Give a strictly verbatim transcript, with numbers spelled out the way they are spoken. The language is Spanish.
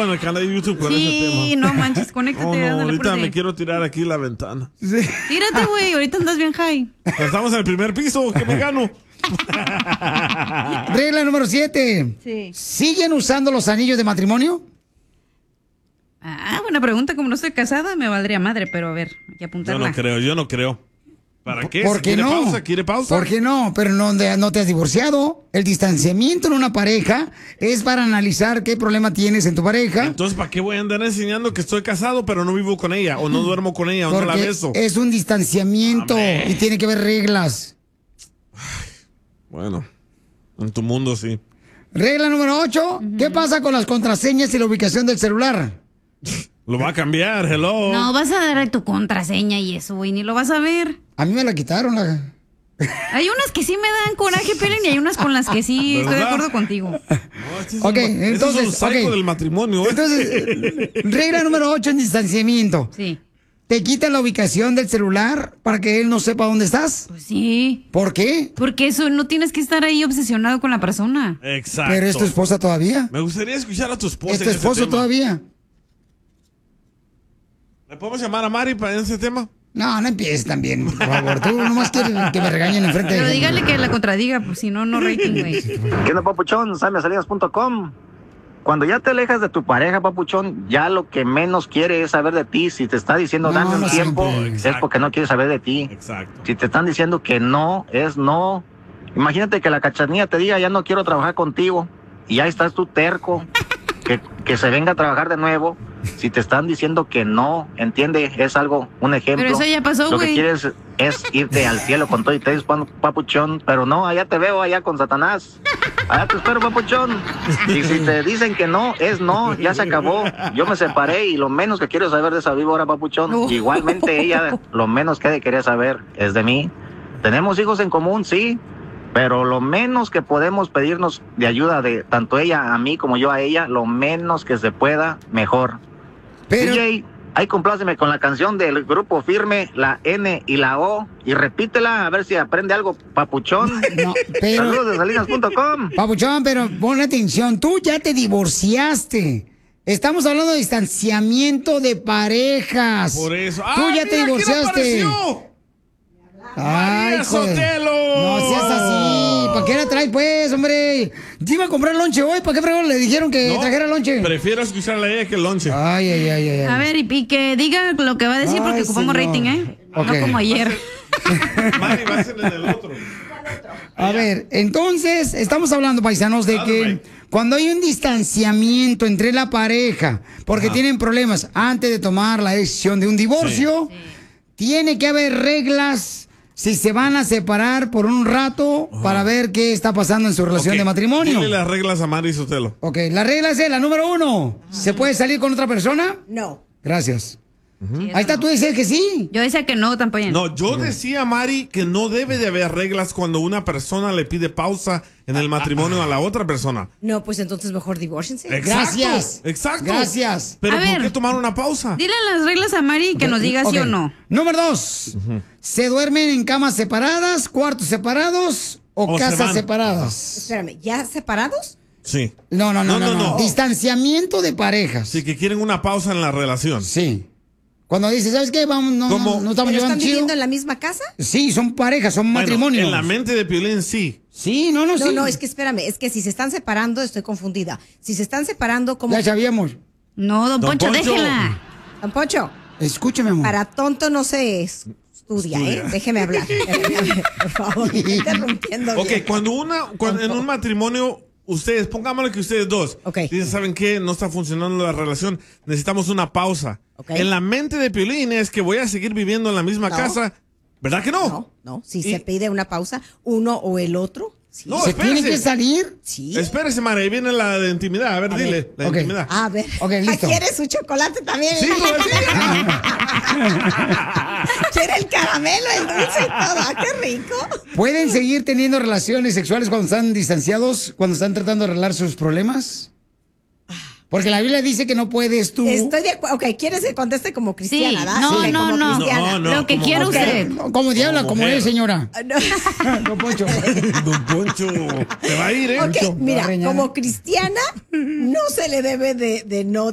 en el canal de YouTube con sí, ese tema. Sí, no manches, conéctate. Oh, no, ándale, ahorita apúrate. me quiero tirar aquí la ventana. Sí. Tírate, güey, ahorita andas bien high. Estamos en el primer piso, ¿qué me gano? Regla número siete. Sí. ¿Siguen usando los anillos de matrimonio? Ah, buena pregunta. Como no estoy casada, me valdría madre, pero a ver, hay que Yo apuntarla. no creo, yo no creo. ¿Para qué? ¿Por Si qué quiere no? pausa, ¿quiere pausa? ¿Por qué no? Pero no, de- no te has divorciado. El distanciamiento en una pareja es para analizar qué problema tienes en tu pareja. Entonces, ¿para qué voy a andar enseñando que estoy casado, pero no vivo con ella, o no duermo con ella, o no la Porque beso? es un distanciamiento Amén. y tiene que haber reglas. Bueno, en tu mundo sí. Regla número ocho. ¿Qué pasa con las contraseñas y la ubicación del celular? Lo va a cambiar, hello. No, vas a dar tu contraseña y eso, güey, ni lo vas a ver. A mí me la quitaron. La... Hay unas que sí me dan coraje, Pelín, y hay unas con las que sí estoy de ¿Verdad? acuerdo contigo. No, este es Ok, un- este entonces, es un psycho ok. del matrimonio. ¿eh? Entonces, regla número ocho en distanciamiento. Sí. ¿Te quitan la ubicación del celular para que él no sepa dónde estás? Pues sí. ¿Por qué? Porque eso, no tienes que estar ahí obsesionado con la persona. Exacto. Pero es tu esposa todavía. Me gustaría escuchar a tu esposa. Es tu en ese esposo tema. todavía. ¿Le podemos llamar a Mari para ese tema? No, no empieces también, por favor. Tú nomás quieres que me regañen enfrente de Pero gente. dígale que la contradiga, pues si no, no rating, güey. ¿Qué onda, papuchón? Sammy Salinas punto com. Cuando ya te alejas de tu pareja, papuchón, ya lo que menos quiere es saber de ti. Si te está diciendo No, dame un no tiempo, siempre. es porque no quiere saber de ti. Exacto. Si te están diciendo que no, es no. Imagínate que la cachanilla te diga, ya no quiero trabajar contigo, y ya estás tú terco, que, que se venga a trabajar de nuevo. Si te están diciendo que no, entiende, es algo, un ejemplo. Pero eso ya pasó, Lo que güey. quieres es irte al cielo con todo y te papuchón, pero no, allá te veo, allá con Satanás. Allá te espero, papuchón. Y si te dicen que no, es no, ya se acabó. Yo me separé y lo menos que quiero saber de esa víbora, papuchón. Oh. Igualmente ella, lo menos que ha de querer saber es de mí. Tenemos hijos en común, sí, pero lo menos que podemos pedirnos de ayuda de tanto ella a mí como yo a ella, lo menos que se pueda, mejor. Pero, D J, ahí compláceme con la canción del grupo Firme, la N y la O, y repítela a ver si aprende algo, papuchón. no, pero, Saludos de Salinas punto com. Papuchón, pero pon atención. Tú ya te divorciaste. Estamos hablando de distanciamiento de parejas. Por eso. Tú ¡Ay, ya te mira quién divorciaste. apareció! Ay, ¡María joder. Sotelo! No seas así. ¿Para qué la traes, pues, hombre? Yo iba a comprar lonche hoy. ¿Para qué fregón le dijeron que No, trajera lonche? Prefiero escucharle a ella que el lonche. Ay, ay, ay, ay. A ver, y, y que diga lo que va a decir porque Ay, ocupamos señor. rating, ¿eh? Ok. No como ayer. Mari va a ser en el otro. A ver, entonces, estamos hablando, paisanos, de Dale, que güey. cuando hay un distanciamiento entre la pareja, porque Ajá. tienen problemas antes de tomar la decisión de un divorcio, tiene que haber reglas si se van a separar por un rato para ver qué está pasando en su relación Ok, de matrimonio. Dile las reglas a Mari Sotelo. Ok, la regla es la número uno. ¿Se puede salir con otra persona? No. Gracias. Sí, Ahí está, eso tú decías que sí. no. Yo decía que no, tampoco. No, yo decía, Mari, que no debe de haber reglas cuando una persona le pide pausa en el matrimonio a la otra persona. No, pues entonces mejor divórciense. Exacto, Gracias. Exacto. Gracias. Pero A ¿por ver. qué tomar una pausa? Dile las reglas a Mari y que nos diga sí Ok. o no. Número dos. ¿Se duermen en camas separadas, cuartos separados o, O se casas van. separadas? Espérame, ¿ya separados? Sí. No, no, no, No, no, no, no. no. Distanciamiento de parejas. Sí, que quieren una pausa en la relación. Sí. Cuando dices, ¿sabes qué? Vamos, no, ¿Cómo? no, no estamos ¿Pero llevando están chido. viviendo en la misma casa? Sí, son parejas, son Bueno, matrimonios. en la mente de Piolín, sí. Sí, no, no, No, sí. no, es que espérame, es que si se están separando, estoy confundida. Si se están separando, ¿cómo? Ya sabíamos. No, don, Don Poncho, Poncho. déjela. Don Poncho, Escúchame, amor. para tonto no se es- estudia, ¿eh? Estudia. Déjeme hablar. Déjeme hablar, por favor. Me está interrumpiendo. Ok, bien. cuando una, cuando en un matrimonio, ustedes, pongámosle que ustedes dos, Ok. dicen, ¿saben qué? No está funcionando la relación, necesitamos una pausa. Ok. En la mente de Piolín es que voy a seguir viviendo en la misma No. casa, ¿verdad que no? No, no. Si Y- se pide una pausa, uno o el otro. Sí. No, ¿Se espérese. tiene que salir? Sí. Espérese, Mara, ahí viene la de intimidad. A ver, dile, la Ok. intimidad. A ver. Ok, listo. ¿Quiere su chocolate también? Sí, lo decía. ¿Quiere el caramelo, el dulce y todo? Ah, qué rico. ¿Pueden seguir teniendo relaciones sexuales cuando están distanciados, cuando están tratando de arreglar sus problemas? Porque la Biblia dice que no puedes tú. Estoy de acuerdo. Ok, ¿quieres que conteste como cristiana? Sí, ¿verdad? no, Ok, no, como no. cristiana. No, no. Lo que como quiera mujer. usted. No, como diabla, Como como mujer. es, señora. Ah, no. Don Poncho. Don Poncho, te va a ir, ¿eh? Ok, Poncho, mira, va a reñar. como cristiana, no se le debe de, de no